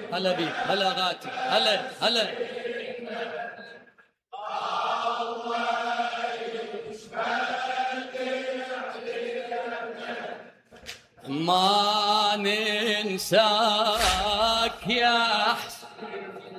هلا بيك، هلا غاتي، هلا هلا. ما ننساك يا حسين